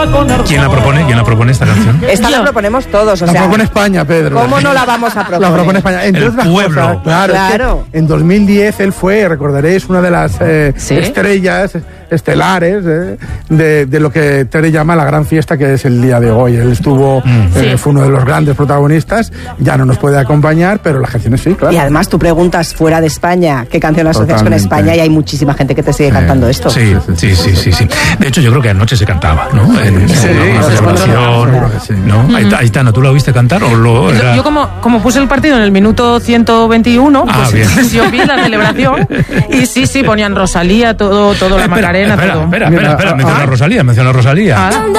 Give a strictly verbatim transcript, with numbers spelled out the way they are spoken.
¿Quién la propone? ¿Quién la propone esta canción? Esta la proponemos todos, o la sea... La propone España, Pedro. ¿Cómo no la vamos a proponer? La propone España. Entre el otras pueblo. Cosas, claro, claro. Es que en dos mil diez él fue, recordaréis, una de las eh, ¿Sí? estrellas estelares eh, de, de lo que Tere llama la gran fiesta, que es el día de hoy. Él estuvo, mm. eh, sí. fue uno de los grandes protagonistas, ya no nos puede acompañar, pero las canciones sí, claro. Y además tú preguntas fuera de España qué canción asocias con España y hay muchísima gente que te sigue cantando esto. Sí, sí, sí, sí, sí. De hecho, yo creo que anoche se cantaba, ¿no? En, sí, en una celebración, sí. ¿no? Mm-hmm. Aitana, ¿tú la viste cantar o lo era? Yo, yo como, como puse el partido en el minuto ciento veintiuno, ah, pues bien. yo vi la celebración y sí, sí, ponían Rosalía, todo, todo la espera, Macarena, espera, todo. Espera, espera, espera, espera, menciona a Rosalía, menciona a Rosalía. Ah.